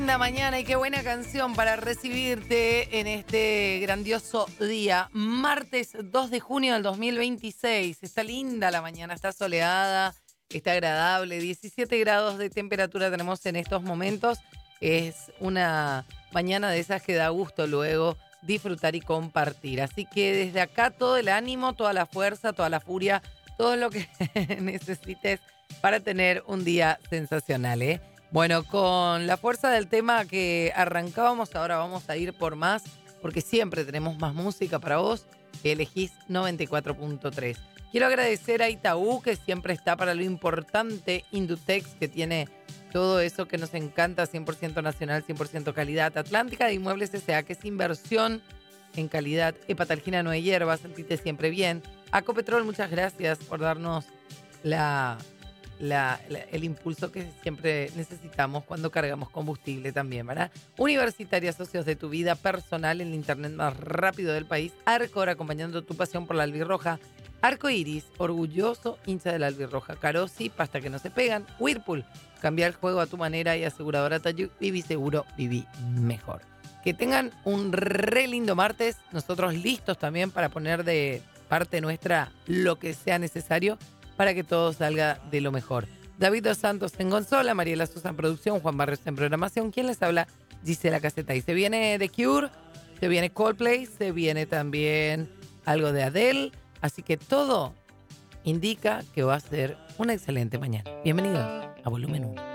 Linda mañana y qué buena canción para recibirte en este grandioso día. Martes 2 de junio del 2026. Está linda la mañana, está soleada, está agradable. 17 grados de temperatura tenemos en estos momentos. Es una mañana de esas que da gusto luego disfrutar y compartir. Así que desde acá todo el ánimo, toda la fuerza, toda la furia, todo lo que necesites para tener un día sensacional, ¿eh? Bueno, con la fuerza del tema que arrancábamos, ahora vamos a ir por más, porque siempre tenemos más música para vos, que elegís 94.3. Quiero agradecer a Itaú, que siempre está para lo importante, Indutex, que tiene todo eso que nos encanta, 100% nacional, 100% calidad. Atlántica de Inmuebles S.A., que es inversión en calidad. Hepatalgina no hay hierbas, sentite siempre bien. Acopetrol, muchas gracias por darnos el impulso que siempre necesitamos cuando cargamos combustible también, ¿verdad? Universitaria, socios de tu vida personal, el internet más rápido del país. Arcor, acompañando tu pasión por la albirroja. Arco Iris, orgulloso hincha de la albirroja. Carosi, pasta que no se pegan. Whirlpool, cambia el juego a tu manera. Y aseguradora Tayuk, viví seguro, viví mejor. Que tengan un re lindo martes. Nosotros listos también para poner de parte nuestra lo que sea necesario para que todo salga de lo mejor. David Dos Santos en consola, Mariela Sosa en producción, Juan Barrios en programación. ¿Quién les habla? Gisela Caseta. Y se viene The Cure, se viene Coldplay, se viene también algo de Adele. Así que todo indica que va a ser una excelente mañana. Bienvenido a Volumen 1.